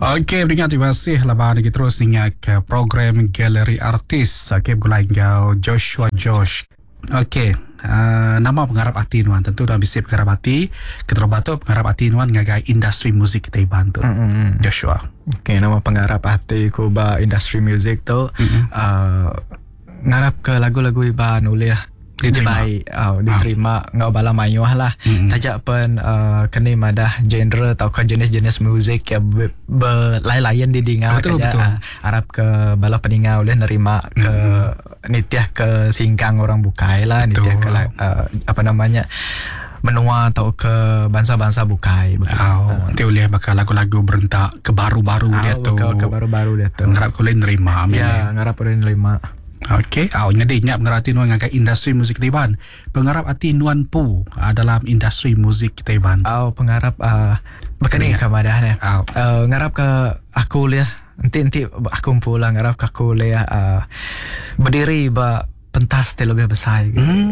Okey, beringat terima kasih lepas lagi terus dengan ke program Galeri Artis. Okey, bergulai dengan Joshua Josh. Okey, nama pengarap hati nuan tentu dah bisa pengarap hati. Kita batu pengarap hati nuan ngagai industri muzik kita bantu. Joshua. Okey, nama pengarap hati ku ba industri muzik tu ngarap ke lagu-lagu iba nulis diterima ngau bala mayuh lah. Tajak pun kena madah genre atau ke jenis-jenis muzik yang berlain-lain di dengar kaja Arab ke bala peninggal boleh nerima ke nitiah ke singkang orang bukai lah, nitiah ke apa namanya menua atau ke bangsa-bangsa bukai. Nanti boleh bakal lagu-lagu berentak ke baru-baru dia tu. Ke baru-baru dia tu. Ngarap boleh nerima. Ya, ngarap boleh nerima. Okey, nyadi nyap mengerti nuan ngagai industri muzik Taiwan. Pengarap hati Nuan Pu dalam industri muzik Taiwan. Pengarap berkini ke madah ni. Ngarap ke aku liah nanti aku pulang ngarap ke aku liah berdiri ba pentas lebih besar.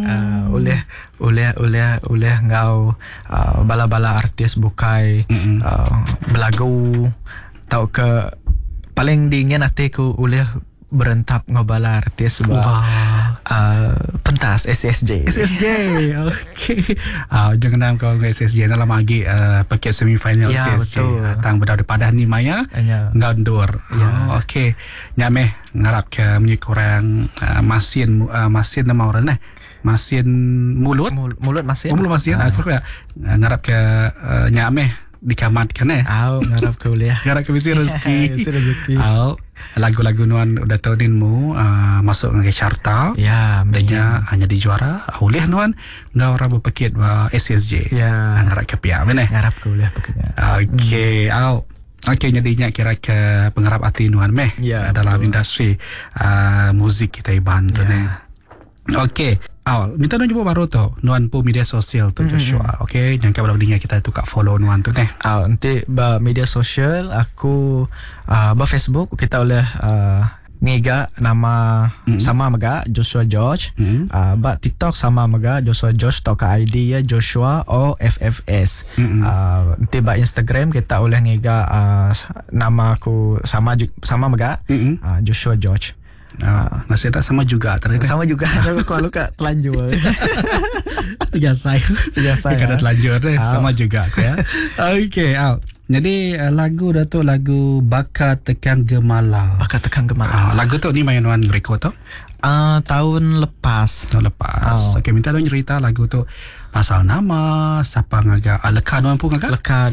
Oleh ngau bala-bala artis bukai belagu tau ke paling dingin hatiku oleh berentap ngobala artis pentas SSJ. Okey. Jangan nama kau SSJ dalam lagi paket semifinal SSJ. Tang berdau padah ni Maya. Ngandur. Okey. Nyameh ngarap ke kurang masin nama orang nah. Masin mulut masin. Mulut masin. Aku ngarap ke nyameh dikamatkan ngarap ke kuliah. Ngarap ke misi rezeki. Lagu-lagu nuan udah tahuninmu masuk ke carta. Ya, dan hanya dijuara oleh nuan ngau orang berpakit SSJ. Ya, ngarap ke pihak mana? Ngarap ke kuliah pakitnya. Okey, Okey, jadinya kira ke pengarap hati nuan dalam industri muzik kita bantu ni. Okey, minta nuan jumpa baru tu nuan pu media sosial tu Joshua. Okey, jangan kabar berdingin kita tu kat follow nuan tu nanti ba media sosial aku ba Facebook kita oleh ngiga nama sama maga Joshua George. Ba TikTok sama maga Joshua George tau ke ID ya Joshua OFFS. Nanti ba Instagram kita oleh ngiga nama aku sama maga Joshua George. Masih tak sama juga ternyata. Sama juga. Kalau kat telanjur. Tiga saya. Kada telanjur sama juga ya. Okey, jadi lagu dah tu lagu Bakat Tekan Gemala. Lagu tu ni main nuan record tu? Tahun lepas. Okey, minta nuan cerita lagu tu pasal nama, siapa ngaga, leka nuan pun ngaga? Leka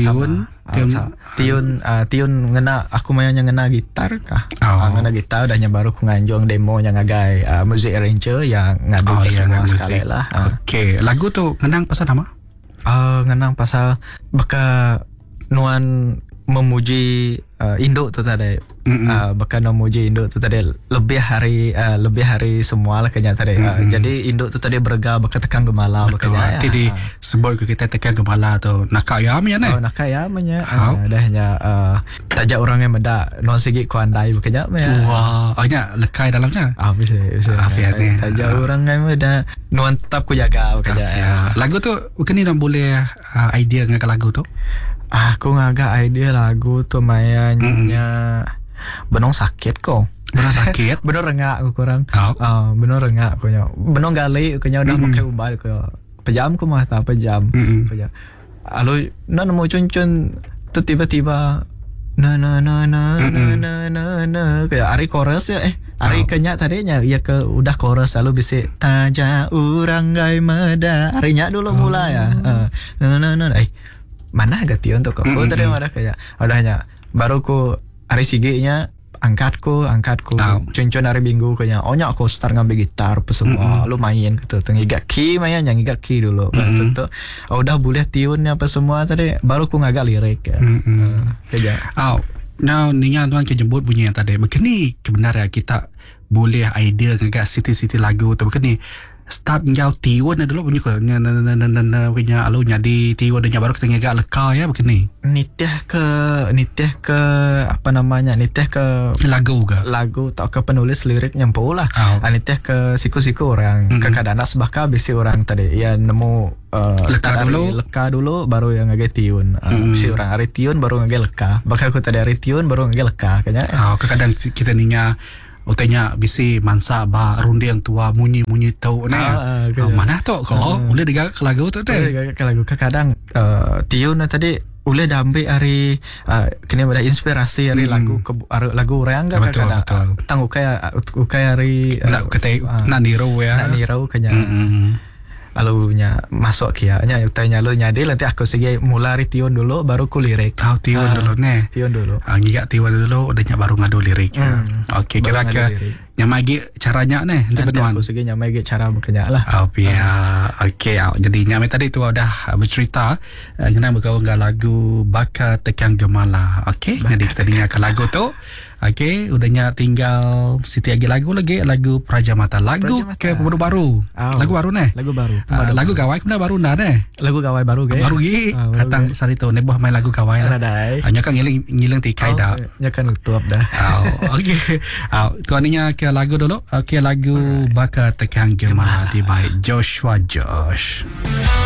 Tiun ngena aku mainnya ngena gitar kah? Ngena gitar dah baru aku nganjung demo yang ngagai music arranger yang ngadu semua sekali lah. Okey, lagu tu ngenang pasal nama? Ngenang pasal baka nuan memuji induk tu tadi. Bahkan memuji induk tu tadi lebih hari semua lah kayaknya tadi. Jadi induk tu tadi berga bahkan tekan gemala bahkan. Jadi sebut ke kita tekan gemala tu nakak yamnya ni. Nakak yamnya. Dahnya tajak orang yang benda non segi ku andai bahkan. Wah, hanya lekai dalamnya. Bisa. Afiat ni. Tajak orang yang benda nuan tetap ku jaga bahkan. Lagu tu bukan ni boleh idea dengan lagu tu? Aku ngagak idea lagu tu mayanya benong sakit kok. Benong sakit? Benong rengak aku kurang. Benong rengak aku nya. Benong gali aku nya udah pakai ubal aku. Pejam aku mah tak pejam. Lalu nemu cun-cun tu tiba-tiba na kayak ari chorus ya ari kenya tadinya ya ke udah chorus lalu bisa taja urang gai meda. Arinya dulu mula ya. Mana gati untuk aku tadi ada kayak adanya baru ku hari siginya angkatku cuncun hari minggu kayaknya aku start ngambil gitar apa semua lu main gitu ngigak key ngigak key dulu tentu udah boleh tiunnya apa semua tadi baru ku ngagak lirik ya. Now ninya tuan kejemput bunyi yang tadi begini kebenaran kita boleh idea ngagak city lagu tu begini start ngau tiwan dulu punya ko punya alunya di tiwan dan baru kita ngegak leka ya begini. Nitih ke apa namanya? Nitih ke lagu tak ke penulis lirik nyampu lah. Nitih ke siku-siku orang kadang sebaka bisi orang tadi ya nemu leka dulu baru yang ngage tiun. Bisi orang hari tiun baru ngage leka. Bakal aku tadi hari tiun baru ngage leka kayaknya. Kadang kita ninya utenya bisi mansa ba rundi yang tua munyi tahu mana tu kau boleh digak ke lagu tu deh. Ke lagu kadang tiun tadi boleh dambe hari kena ada inspirasi hari lagu orang enggak kadang tangguh kayak hari nak kata nak niru kayaknya. Lalu masuk kianya utanya lu nyade nanti aku segi mula hari tiun dulu baru ku lirik. Tiun dulu ne. Tiun dulu. Ngigak tiun dulu udah baru ngadu lirik. Okey kira-kira nyamagi caranya ne nanti aku segi nyamagi cara makanya lah. Okey jadi nyamai tadi tu udah bercerita ngena bergaul dengan lagu Baka Tekan Gemala. Okey jadi kita dengarkan lagu tu. Okey udahnya tinggal Siti lagu Praja Mata lagu ke baru. Lagu baru ne. Lagu gawai kena baru dah ne. Lagu gawai baru ke? Baru gi. Atang sari tu neboh main lagu gawai lah. Hanya kan ngiling tikai dah. Nya kan tuap dah. Okey. Tuan ninya ke lagu dulu. Okey lagu Baka Tekan Gemala di baik Joshua Josh.